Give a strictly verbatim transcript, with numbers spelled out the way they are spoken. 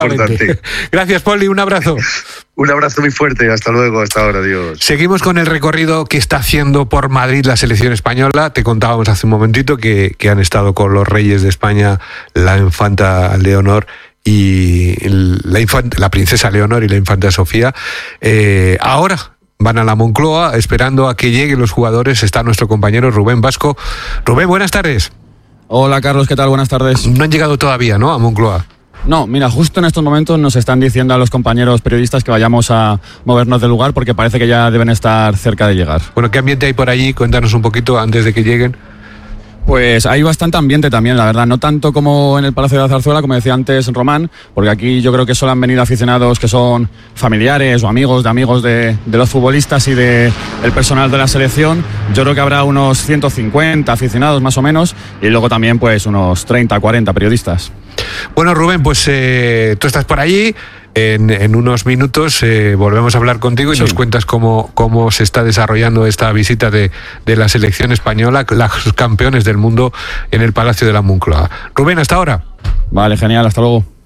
importante. Gracias, Poli, un abrazo. Un abrazo muy fuerte, hasta luego, hasta ahora, adiós. Seguimos con el recorrido que está haciendo por Madrid la selección española. Te contábamos hace un momentito que, que han estado con los reyes de España, la infanta Leonor y la, infanta, la princesa Leonor y la infanta Sofía. Eh, ahora van a la Moncloa esperando a que lleguen los jugadores. Está nuestro compañero Rubén Vasco. Rubén, buenas tardes. Hola Carlos, ¿qué tal? Buenas tardes. No han llegado todavía, ¿no?, a Moncloa. No, mira, justo en estos momentos nos están diciendo a los compañeros periodistas que vayamos a movernos del lugar porque parece que ya deben estar cerca de llegar. Bueno, ¿qué ambiente hay por allí? Cuéntanos un poquito antes de que lleguen. Pues hay bastante ambiente también, la verdad, no tanto como en el Palacio de la Zarzuela, como decía antes Román, porque aquí yo creo que solo han venido aficionados que son familiares o amigos de amigos de, de los futbolistas y del de personal de la selección. Yo creo que habrá unos ciento cincuenta aficionados más o menos y luego también pues unos treinta, cuarenta periodistas. Bueno, Rubén, pues eh, tú estás por allí. En, en unos minutos eh, volvemos a hablar contigo y sí. nos cuentas cómo, cómo se está desarrollando esta visita de, de la selección española, los campeones del mundo en el Palacio de la Moncloa. Rubén, hasta ahora. Vale, genial, hasta luego.